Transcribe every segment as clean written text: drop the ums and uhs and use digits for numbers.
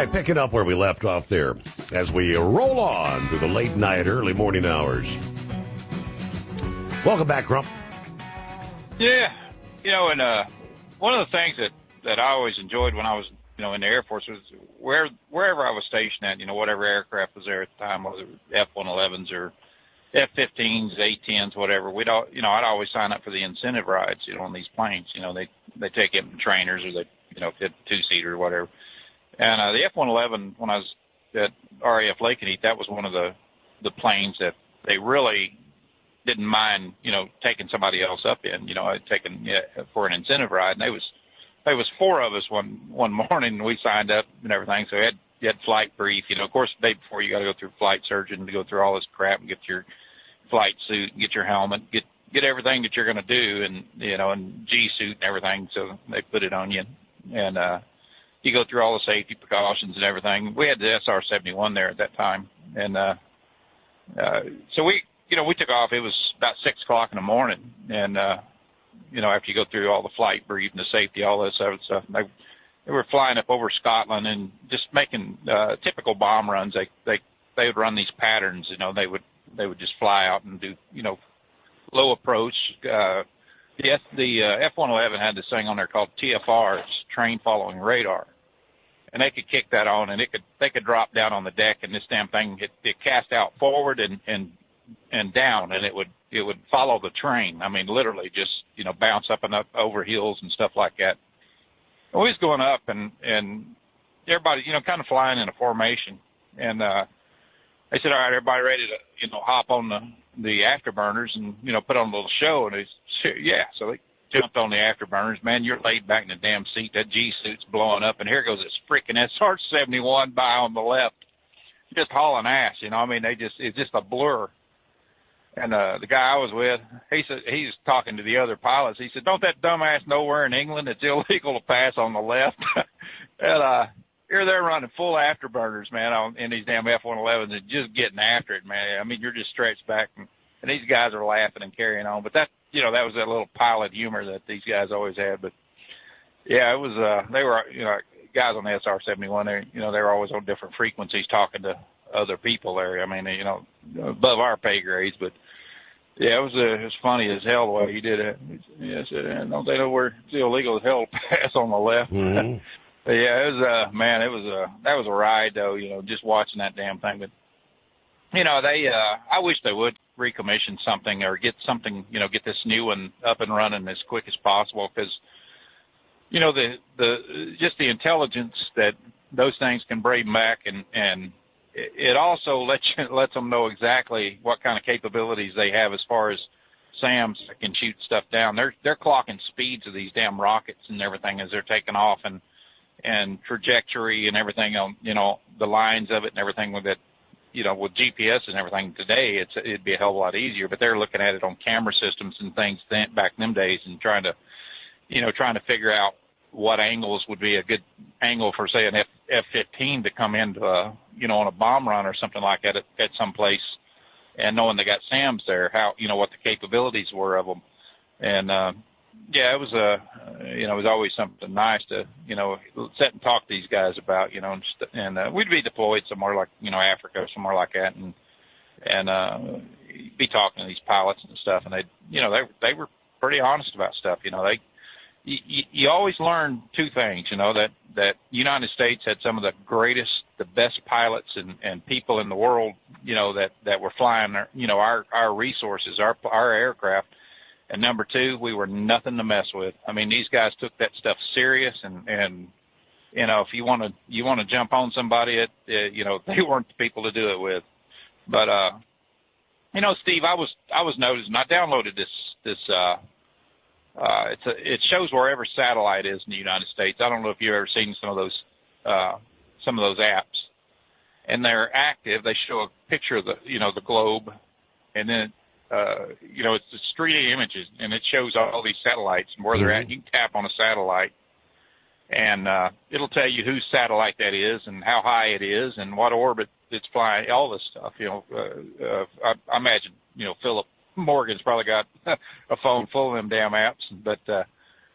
right, picking up where we left off there as we roll on through the late night, early morning hours. Welcome back, Crump. Yeah, and one of the things that I always enjoyed when I was, in the Air Force was wherever I was stationed at, whatever aircraft was there at the time, whether F-111s or F-15s, A-10s, whatever. I'd always sign up for the incentive rides, on these planes. They take in trainers or they, fit two-seater or whatever. And the F-111, when I was at RAF Lakenheath, that was one of the planes that they really didn't mind, taking somebody else up in. I'd taken for an incentive ride, and there was four of us one morning, and we signed up and everything. So you had flight brief. Of course, the day before you got to go through flight surgeon to go through all this crap and get your flight suit, and get your helmet, get everything that you're going to do, and and G suit and everything. So they put it on you, and you go through all the safety precautions and everything. We had the SR-71 there at that time, and so we took off. It was about 6:00 in the morning, and after you go through all the flight brief and the safety, all this other stuff, they were flying up over Scotland and just making typical bomb runs. They would run these patterns. They would just fly out and do low approach. The F-111 had this thing on there called TFR, it's train following radar, and they could kick that on, and they could drop down on the deck, and this damn thing it cast out forward and down, and it would follow the train. I mean, literally just bounce up and up over hills and stuff like that. And we was going up, and everybody kind of flying in a formation, and they said, all right, everybody ready to hop on the afterburners and put on a little show. And they said, yeah. So they jumped on the afterburners. Man, you're laid back in the damn seat. That G suit's blowing up, and here goes this freaking SR-71 by on the left, just hauling ass. It's just a blur. And the guy I was with, he's talking to the other pilots. He said, don't that dumbass know we're in England? It's illegal to pass on the left. And here they're running full afterburners, man, in these damn F-111s and just getting after it, man. I mean, you're just stretched back, and these guys are laughing and carrying on. But that was that little pilot humor that these guys always had. But yeah, it was. They were, guys on the SR-71. They were always on different frequencies talking to other people there. I mean, above our pay grades, but yeah, it was funny as hell the way he did it. He said, don't they know it's illegal as hell to pass on the left? Mm-hmm. But yeah, it was that was a ride though, just watching that damn thing. But I wish they would recommission something or get something, get this new one up and running as quick as possible, because the intelligence that those things can bring back, and it also lets them know exactly what kind of capabilities they have as far as SAMs that can shoot stuff down. They're clocking speeds of these damn rockets and everything as they're taking off, and trajectory and everything on, the lines of it and everything with it, with GPS and everything today, it'd be a hell of a lot easier, but they're looking at it on camera systems and things back in them days and trying to figure out what angles would be a good angle for, say, an F-15 to come into, on a bomb run or something like that at some place, and knowing they got SAMs there, how, what the capabilities were of them. And, yeah, it was always something nice to, sit and talk to these guys about, and we'd be deployed somewhere like, Africa or somewhere like that, and be talking to these pilots and stuff, and they were pretty honest about stuff. You always learn two things, that United States had some of the greatest, the best pilots and people in the world, that were flying, our resources, our aircraft. And number two, we were nothing to mess with. I mean, these guys took that stuff serious, and if you want to jump on somebody, they weren't the people to do it with. But Steve, I was noticing. I downloaded this. It shows wherever satellite is in the United States. I don't know if you've ever seen some of those apps, and they're active. They show a picture of the globe, and then it's the 3D images, and it shows all these satellites and where they're at. You can tap on a satellite, and it'll tell you whose satellite that is and how high it is and what orbit it's flying, all this stuff. I imagine, Philip Morgan's probably got a phone full of them damn apps. But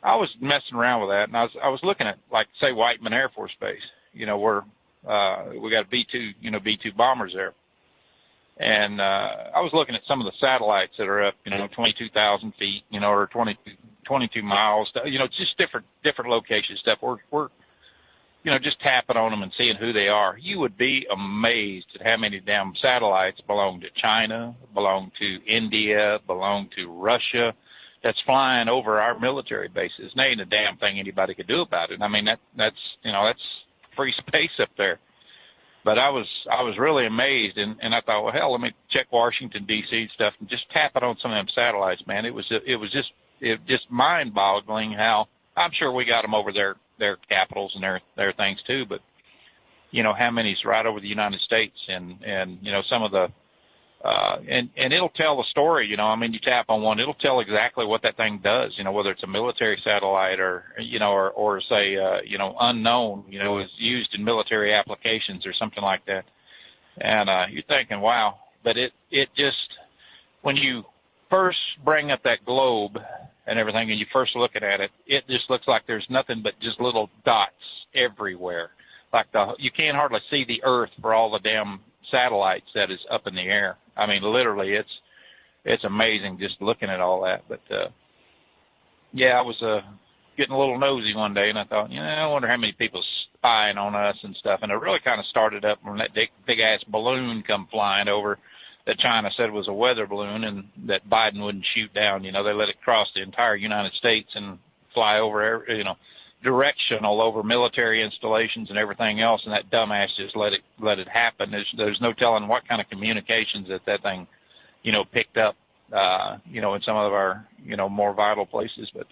I was messing around with that, and I was looking at, like, say, Whiteman Air Force Base, where we got B-2 bombers there. And I was looking at some of the satellites that are up, 22,000 feet, or 22 miles, just different location stuff. We're just tapping on them and seeing who they are. You would be amazed at how many damn satellites belong to China, belong to India, belong to Russia, that's flying over our military bases. And there ain't a damn thing anybody could do about it. I mean, that's free space up there. But I was really amazed, and I thought, well, hell, let me check Washington D.C. stuff and just tap it on some of them satellites, man. It was just mind-boggling how, I'm sure we got them over their capitals and their things too, but how many's right over the United States, and some of the and it'll tell the story. You tap on one, it'll tell exactly what that thing does. Whether it's a military satellite or say unknown, is used in military applications or something like that. And you're thinking, wow. But it just, when you first bring up that globe and everything, and you first looking at it, it just looks like there's nothing but just little dots everywhere. Like you can't hardly see the Earth for all the damn satellites that is up in the air. I mean, literally, it's amazing just looking at all that. But I was getting a little nosy one day, and I thought, I wonder how many people spying on us and stuff. And it really kind of started up when that big ass balloon come flying over that China said was a weather balloon, and that Biden wouldn't shoot down. They let it cross the entire United States and fly over, directional over military installations and everything else, and that dumbass just let it happen. There's no telling what kind of communications that thing, picked up, in some of our, more vital places. But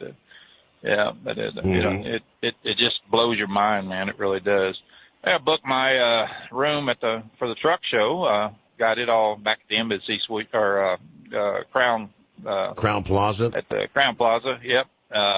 it just blows your mind, man. It really does. I booked my room for the truck show. Got it all back at the Embassy Suite or Crown Plaza. At the Crown Plaza. Yep.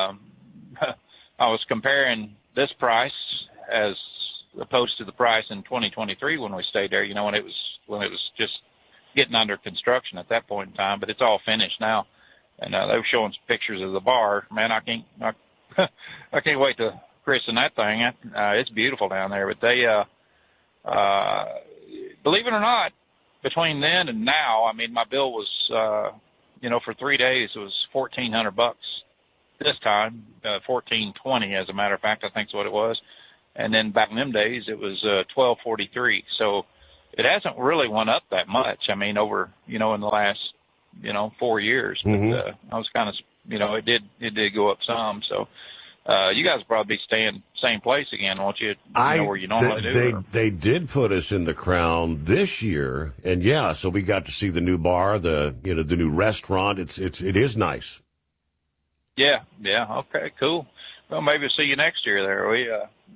I was comparing this price as opposed to the price in 2023 when we stayed there. When it was just getting under construction at that point in time. But it's all finished now, and they were showing some pictures of the bar. Man, I can't wait to christen that thing. It's beautiful down there. But they, believe it or not, between then and now, I mean, my bill was, for 3 days it was $1,400 this time, $1,420 as a matter of fact, I think is what it was. And then back in them days it was $1,243. So it hasn't really went up that much. I mean, over, in the last, 4 years. But I was kind of, it did go up some. So you guys will probably be staying same place again, won't you? Where you normally do. They did put us in the Crown this year, and so we got to see the new bar, the new restaurant. It is nice. Yeah. Okay, cool. Well, maybe we'll see you next year there. We,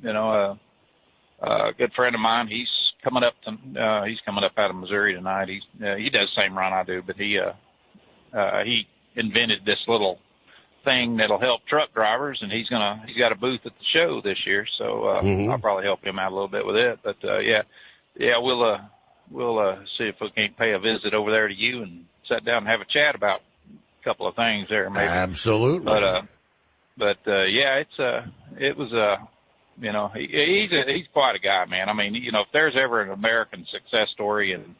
a good friend of mine, he's coming up out of Missouri tonight. He does the same run I do, but he invented this little thing that'll help truck drivers, and he's got a booth at the show this year, so I'll probably help him out a little bit with it. But we'll see if we can't pay a visit over there to you and sit down and have a chat about a couple of things there, maybe. Absolutely. But it was he's quite a guy, man. I mean, if there's ever an American success story and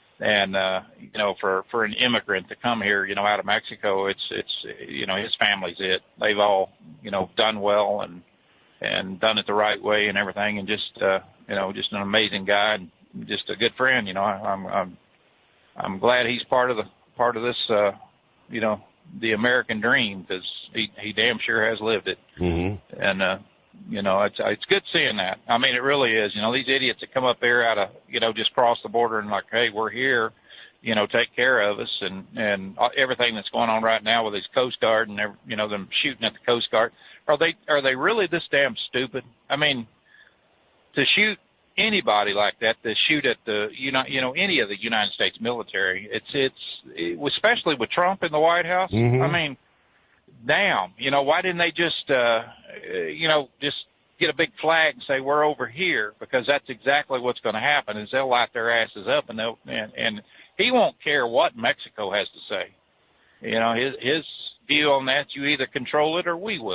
for an immigrant to come here, out of Mexico, it's his family's it. They've all, done well and done it the right way and everything. And just an amazing guy and just a good friend. I'm glad he's part of this, the American dream, because he damn sure has lived it. Mm-hmm. And, it's good seeing that. I mean, it really is. These idiots that come up there out of, just cross the border and like, hey, we're here, take care of us, and everything that's going on right now with his Coast Guard and them shooting at the Coast Guard. Are they really this damn stupid? I mean, to shoot anybody like that, to shoot at the any of the United States military, it's especially with Trump in the White House. Mm-hmm. I mean, damn, why didn't they just just get a big flag and say we're over here? Because that's exactly what's going to happen. Is they'll light their asses up, and he won't care what Mexico has to say. His view on that, you either control it or we will.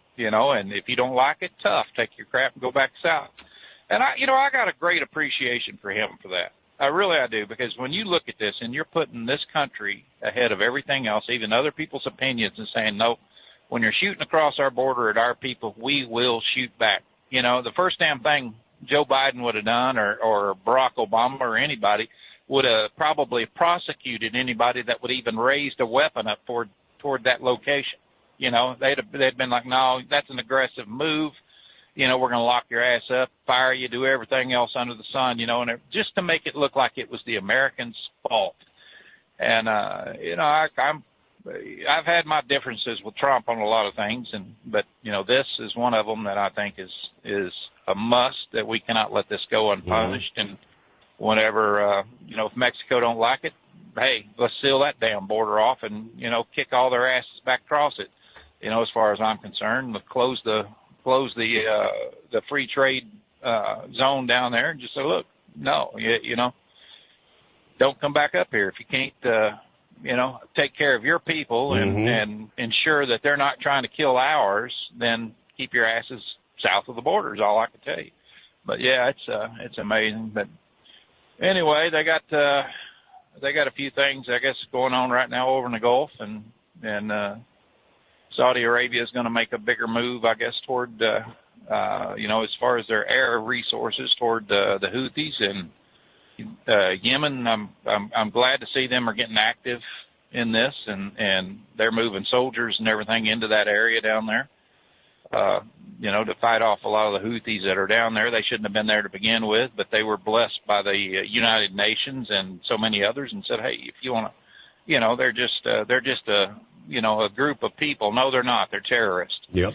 and if you don't like it, tough, take your crap and go back south. And I got a great appreciation for him for that. I do, because when you look at this and you're putting this country ahead of everything else, even other people's opinions, and saying, no, when you're shooting across our border at our people, we will shoot back. The first damn thing Joe Biden would have done, or Barack Obama or anybody, would have probably prosecuted anybody that would even raised a weapon up toward that location. They'd been like, no, that's an aggressive move. We're going to lock your ass up, fire you, do everything else under the sun, and just to make it look like it was the Americans' fault. And, I've had my differences with Trump on a lot of things, but this is one of them that I think is a must, that we cannot let this go unpunished. Mm-hmm. And whenever, if Mexico don't like it, hey, let's seal that damn border off and, kick all their asses back across it. As far as I'm concerned, close the free trade zone down there and just say, look, no, don't come back up here if you can't, take care of your people and ensure that they're not trying to kill ours. Then keep your asses south of the border is all I can tell you. But yeah, it's amazing. But anyway, they got a few things, I guess, going on right now over in the Gulf, and Saudi Arabia is going to make a bigger move, I guess, toward, as far as their air resources, toward the Houthis. And Yemen, I'm glad to see them are getting active in this, and they're moving soldiers and everything into that area down there, to fight off a lot of the Houthis that are down there. They shouldn't have been there to begin with, but they were blessed by the United Nations and so many others, and said, hey, if you want to, they're just a group of people. No, they're not. They're terrorists. Yep.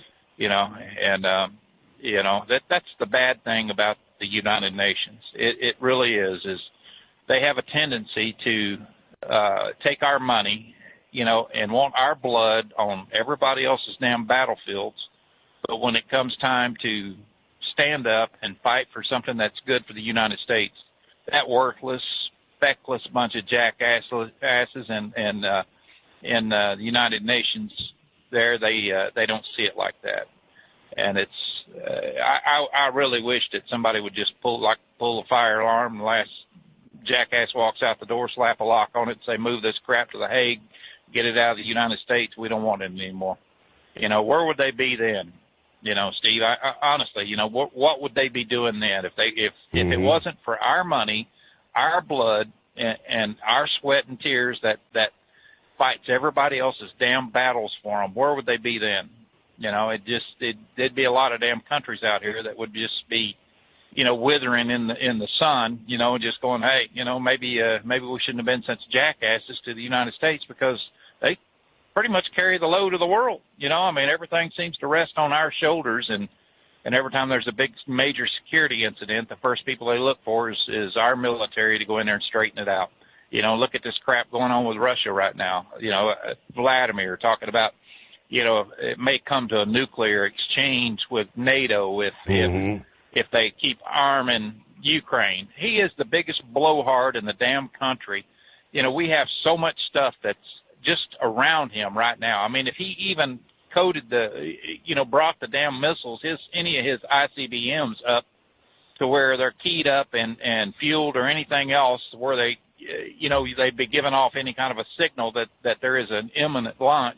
That's the bad thing about the United Nations. It really is they have a tendency to take our money, and want our blood on everybody else's damn battlefields. But when it comes time to stand up and fight for something that's good for the United States, that worthless, feckless bunch of jackasses and the United Nations, they don't see it like that. And it's I really wish that somebody would just pull a fire alarm, and the last jackass walks out the door, slap a lock on it, and say, move this crap to The Hague, get it out of the United States. We don't want it anymore. Where would they be then? Steve, I honestly, what would they be doing then if it wasn't for our money, our blood, and our sweat and tears that fights everybody else's damn battles for them? Where would they be then? There'd be a lot of damn countries out here that would just be, withering in the sun, just going, hey, maybe we shouldn't have been such jackasses to the United States, because they pretty much carry the load of the world. Everything seems to rest on our shoulders, and every time there's a big major security incident, the first people they look for is our military to go in there and straighten it out. Look at this crap going on with Russia right now. Vladimir talking about, it may come to a nuclear exchange with NATO if they keep arming Ukraine. He is the biggest blowhard in the damn country. We have so much stuff that's just around him right now. If he even coded brought the damn missiles, any of his ICBMs up to where they're keyed up and fueled or anything else, where they'd be giving off any kind of a signal that there is an imminent launch,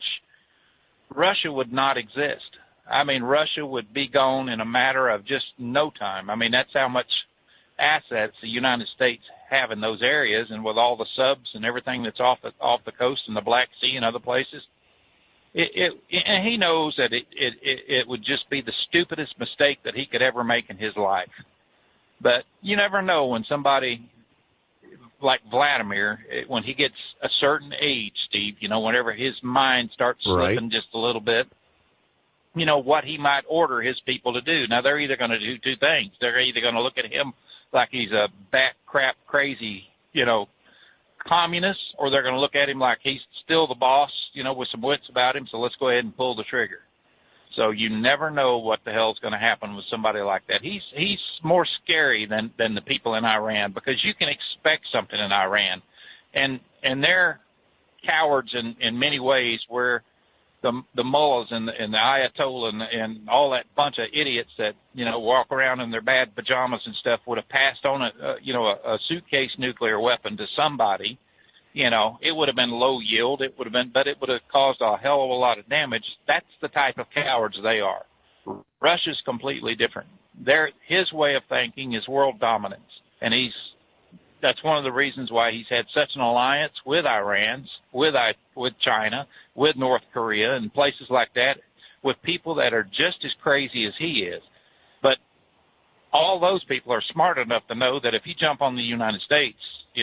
Russia would not exist. Russia would be gone in a matter of just no time. That's how much assets the United States have in those areas, and with all the subs and everything that's off the coast and the Black Sea and other places. And he knows that it would just be the stupidest mistake that he could ever make in his life. But you never know when somebody like Vladimir, when he gets a certain age, Steve, whenever his mind starts slipping just a little bit, what he might order his people to do. Now, they're either going to do two things. They're either going to look at him like he's a bat crap crazy, communist, or they're going to look at him like he's still the boss, with some wits about him, so let's go ahead and pull the trigger. So you never know what the hell's going to happen with somebody like that. He's more scary than the people in Iran, because you can expect something in Iran. And they're cowards in many ways, where the mullahs and the Ayatollah and all that bunch of idiots that, walk around in their bad pajamas and stuff would have passed on a suitcase nuclear weapon to somebody, it would have been low yield. But it would have caused a hell of a lot of damage. That's the type of cowards they are. Russia's completely different. His way of thinking is world dominance. And that's one of the reasons why he's had such an alliance with Iran, with China, with North Korea, and places like that, with people that are just as crazy as he is. But all those people are smart enough to know that if you jump on the United States,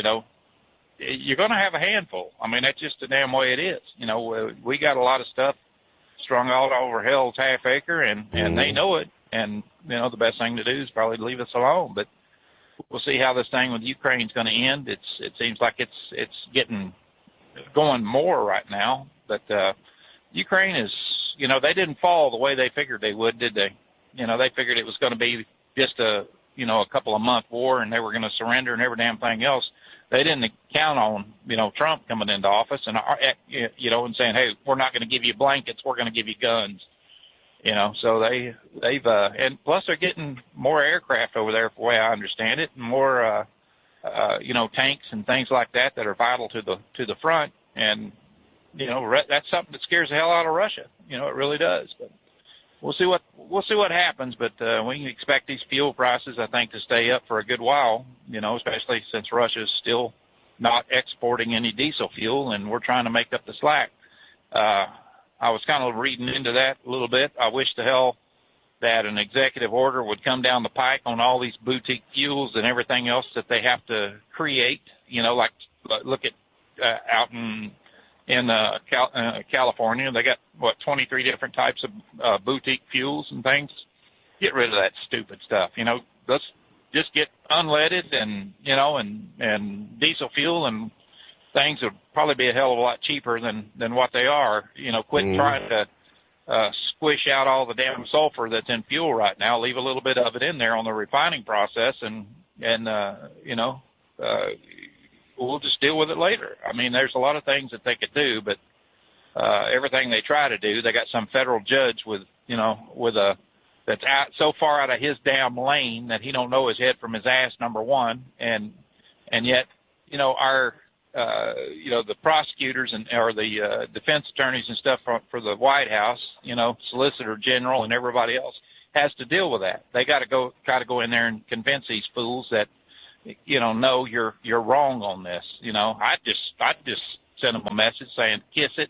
you're going to have a handful. I mean, that's just the damn way it is. We got a lot of stuff strung all over hell's half acre, and they know it. And, the best thing to do is probably leave us alone. But we'll see how this thing with Ukraine's going to end. It seems like it's going more right now. But Ukraine is, they didn't fall the way they figured they would, did they? They figured it was going to be just a couple of month war and they were going to surrender and every damn thing else. They didn't count on, Trump coming into office and, and saying, hey, we're not going to give you blankets, we're going to give you guns. So they've and plus they're getting more aircraft over there, the way I understand it, and more, tanks and things like that are vital to the front. And, that's something that scares the hell out of Russia. It really does. But we'll see what happens. But we can expect these fuel prices, I think, to stay up for a good while. Especially since Russia's still not exporting any diesel fuel, and we're trying to make up the slack. I was kind of reading into that a little bit. I wish to hell that an executive order would come down the pike on all these boutique fuels and everything else that they have to create. Like look at out in California, they got 23 different types of boutique fuels and things. Get rid of that stupid stuff. Let's just get unleaded and diesel fuel, and things would probably be a hell of a lot cheaper than what they are. Quit trying to squish out all the damn sulfur that's in fuel right now. Leave a little bit of it in there on the refining process, and we'll just deal with it later. I mean, there's a lot of things that they could do, but everything they try to do, they got some federal judge that's out so far out of his damn lane that he don't know his head from his ass, number one, and yet our the prosecutors or the defense attorneys and stuff for the White House, Solicitor General and everybody else has to deal with that. They got to try to go in there and convince these fools that, no, you're wrong on this. I'd just send them a message saying, kiss it,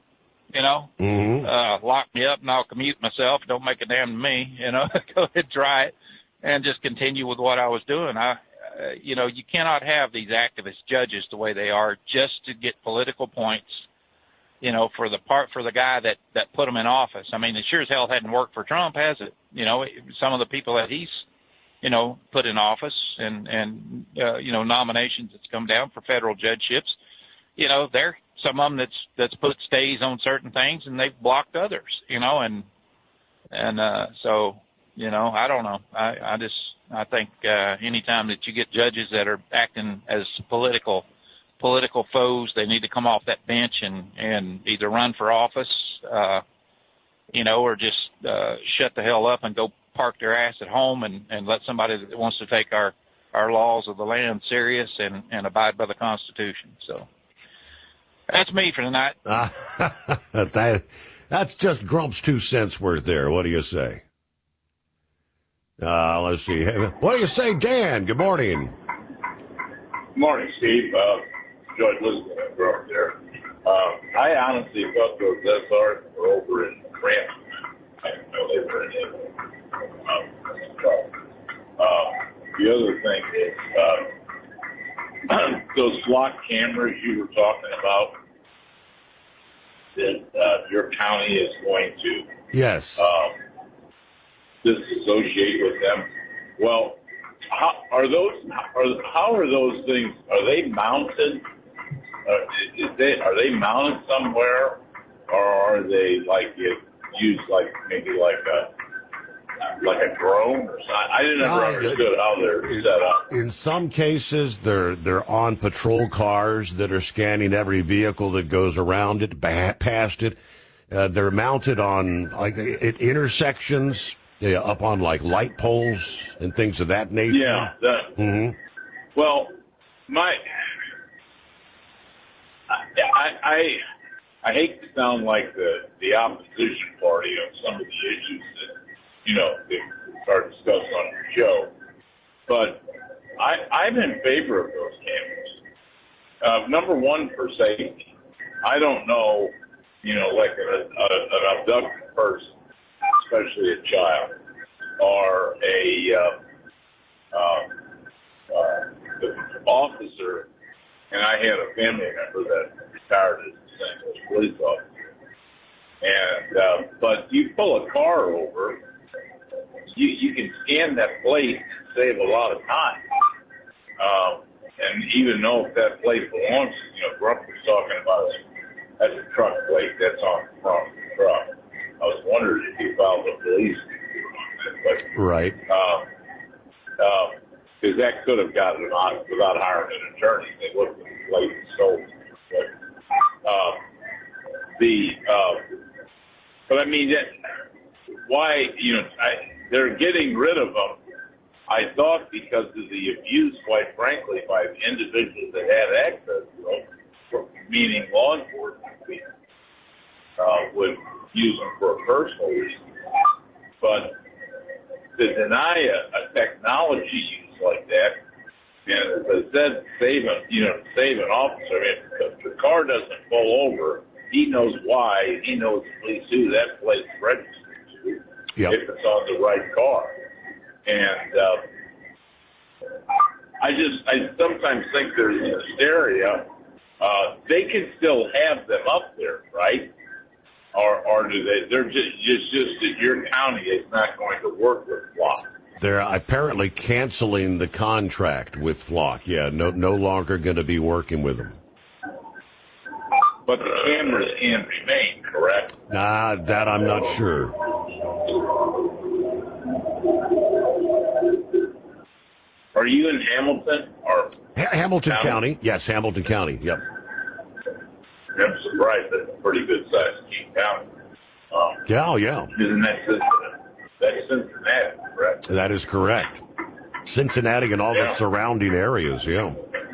lock me up and I'll commute myself. Don't make a damn to me, go ahead, try it and just continue with what I was doing. You cannot have these activist judges the way they are just to get political points, for the guy that put them in office. I mean, it sure as hell hadn't worked for Trump, has it? Some of the people that he's, put in office and nominations that's come down for federal judgeships, they're some of them that's put stays on certain things and they've blocked others, so, I don't know. I think anytime that you get judges that are acting as political foes, they need to come off that bench and either run for office, or just shut the hell up and go park their ass at home and let somebody that wants to take our laws of the land serious and abide by the Constitution. So that's me for tonight. That's just Grump's 2 cents worth there. What do you say? Let's see. What do you say, Dan? Good morning. Good morning, Steve. George listening to Grump there. I honestly thought those SRs were over in Crampton. I didn't know they were in it. The other thing is those flock cameras you were talking about that your county is going to disassociate with them. Well, how are those things? Are they mounted? Are they mounted somewhere, or are they used maybe like a drone or something? I didn't ever understood how they're set up. In some cases, they're on patrol cars that are scanning every vehicle that goes around it, past it. They're mounted on like at intersections, up on like light poles and things of that nature. Yeah. Well, I hate to sound like the opposition party on some of the issues that they are discussed on your show, but I'm in favor of those cameras. Number one, for safety. I don't know, like an abducted person, especially a child, or the officer, and I had a family member that retired as a St. Louis police officer. And but you pull a car over, you can scan that plate and save a lot of time. And even know if that plate belongs, Grump was talking about it, that's a truck plate, that's on the front of the truck. I was wondering if you filed the police report. Right. Because that could have gotten them out without hiring an attorney. They looked at the plate and sold it. But I mean, why, they're getting rid of them, I thought, because of the abuse, quite frankly, by the individuals that had access to them, meaning law enforcement people, would use them for a personal reason. But to deny a technology use like that, and as I said, save an officer, if the car doesn't pull over, he knows why, he knows at least who that plate's registered to, if it's on the right car. And I sometimes think there's an hysteria. They can still have them up there, right? Or do they? They're just that your county is not going to work with Flock. They're apparently canceling the contract with Flock. Yeah, no longer going to be working with them. But the cameras can remain, correct? That I'm not sure. Are you in Hamilton or Hamilton County? Yes, Hamilton County. Yep. I'm surprised. That's a pretty good size county. Yeah. Isn't that Cincinnati, correct? That is correct. Cincinnati and all the surrounding areas. Yeah.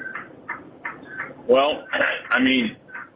Well, I mean,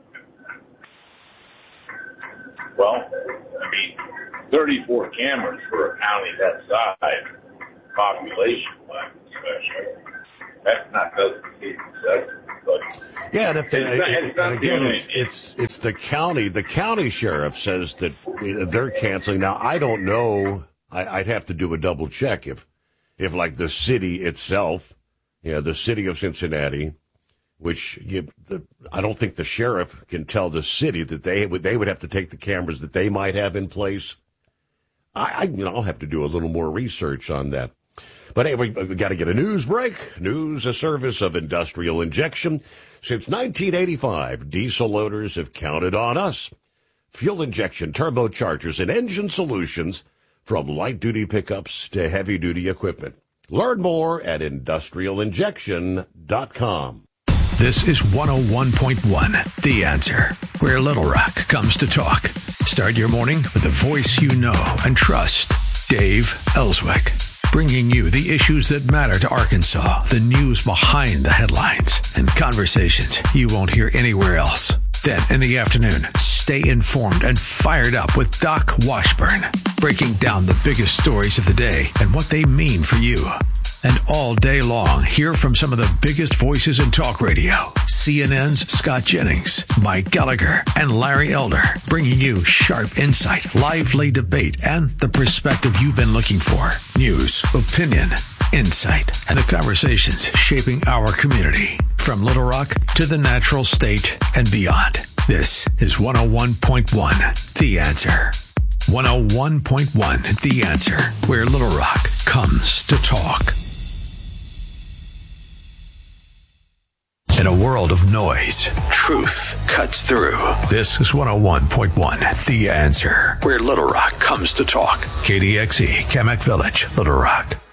34 cameras for a county that size, population-wise especially. That's not doesn't seem excessive, but yeah, and it's the county. The county sheriff says that they're canceling. Now, I don't know. I'd have to do a double check if like the city itself, the city of Cincinnati, which I don't think the sheriff can tell the city that they would have to take the cameras that they might have in place. I'll have to do a little more research on that. But anyway, we got to get a news break. News, a service of Industrial Injection. Since 1985, diesel loaders have counted on us. Fuel injection, turbochargers, and engine solutions from light-duty pickups to heavy-duty equipment. Learn more at industrialinjection.com. This is 101.1, The Answer, where Little Rock comes to talk. Start your morning with a voice you know and trust. Dave Ellswick, bringing you the issues that matter to Arkansas, the news behind the headlines, and conversations you won't hear anywhere else. Then in the afternoon, stay informed and fired up with Doc Washburn, breaking down the biggest stories of the day and what they mean for you. And all day long, hear from some of the biggest voices in talk radio. CNN's Scott Jennings, Mike Gallagher, and Larry Elder, bringing you sharp insight, lively debate, and the perspective you've been looking for. News, opinion, insight, and the conversations shaping our community. From Little Rock to the Natural State and beyond. This is 101.1, The Answer. 101.1, The Answer, where Little Rock comes to talk. In a world of noise, truth cuts through. This is 101.1, The Answer, where Little Rock comes to talk. KDXE, Kamak Village, Little Rock.